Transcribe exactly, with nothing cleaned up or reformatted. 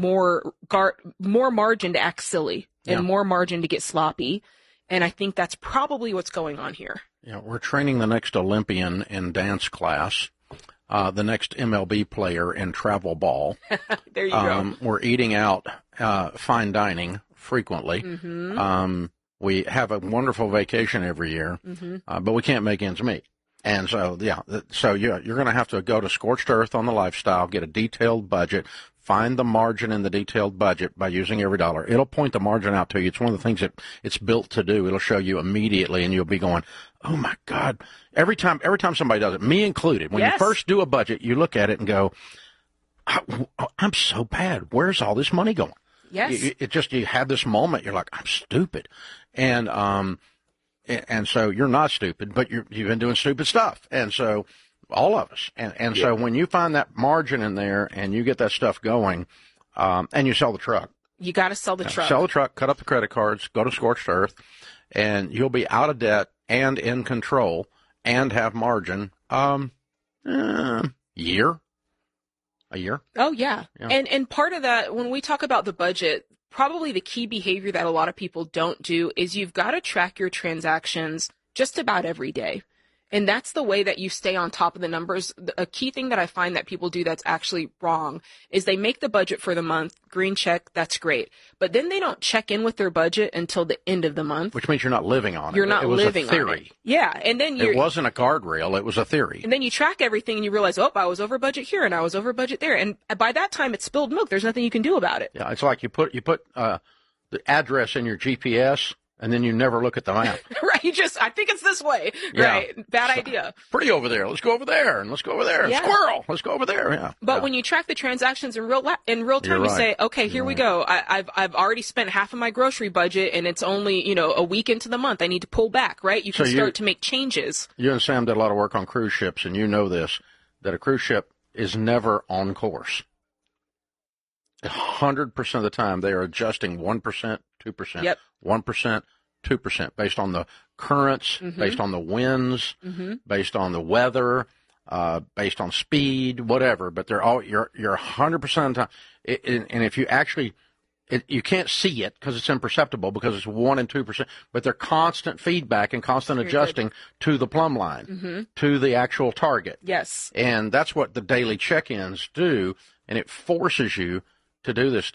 more gar- more margin to act silly and Yeah. more margin to get sloppy. And I think that's probably what's going on here. Yeah, we're training the next Olympian in dance class, uh, the next M L B player in travel ball. There you um, go. We're eating out, uh, fine dining frequently. Mm-hmm. Um, we have a wonderful vacation every year, Mm-hmm. uh, but we can't make ends meet. And so, yeah, th- so you're, you're going to have to go to Scorched Earth on the lifestyle, get a detailed budget, find the margin in the detailed budget by using every dollar. It'll point the margin out to you. It's one of the things that it's built to do. It'll show you immediately, and you'll be going, oh, my God. Every time every time somebody does it, me included, when Yes. you first do a budget, you look at it and go, I'm so bad. Where's all this money going? Yes. It, it just, you have this moment, you're like, I'm stupid. And, um, and so you're not stupid, but you're, you've been doing stupid stuff. And so all of us. And, and yeah. so when you find that margin in there and you get that stuff going, um, and you sell the truck. You got to sell the you know, truck. Sell the truck, cut up the credit cards, go to Scorched Earth, and you'll be out of debt and in control and have margin, um, uh, year. A year? Oh, yeah. yeah. And and part of that, when we talk about the budget, probably the key behavior that a lot of people don't do is you've got to track your transactions just about every day. And that's the way that you stay on top of the numbers. A key thing that I find that people do that's actually wrong is they make the budget for the month, green check, that's great. But then they don't check in with their budget until the end of the month. Which means you're not living on it. You're not it was living a theory. on it. Yeah. And then you It wasn't a guardrail, it was a theory. And then you track everything and you realize, oh, I was over budget here and I was over budget there. And by that time it's spilled milk. There's nothing you can do about it. Yeah, it's like you put you put uh, the address in your G P S and then you never look at the map. Right. You just, I think it's this way. Yeah. Right. Bad So, idea. Pretty over there. Let's go over there. And let's go over there. Yeah. Squirrel. Let's go over there. Yeah. But yeah. when you track the transactions in real la- in real time, You're you right. say, okay, here You're we right. go. I, I've I've already spent half of my grocery budget, and it's only you know a week into the month. I need to pull back. Right. You can So you- start to make changes. You and Sam did a lot of work on cruise ships, and you know this, that a cruise ship is never on course. one hundred percent of the time, they are adjusting one percent, two percent, Yep. one percent, two percent, based on the currents, Mhm. based on the winds, Mm-hmm. based on the weather, uh, based on speed, whatever. But they're all you're you're one hundred percent of the time. It, it, and if you actually, it, you can't see it because it's imperceptible because it's one and two percent. But they're constant feedback and constant Very adjusting to the plumb line, Mm-hmm. to the actual target. Yes. And that's what the daily check-ins do, and it forces you to do this